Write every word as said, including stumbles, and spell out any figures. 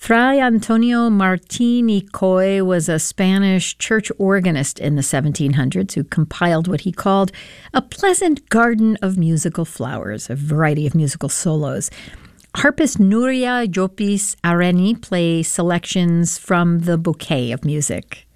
Fray Antonio Martín y Coy was a Spanish church organist in the seventeen hundreds who compiled what he called a pleasant garden of musical flowers, a variety of musical solos. Harpist Nuria Llopis Areni plays selections from the bouquet of music.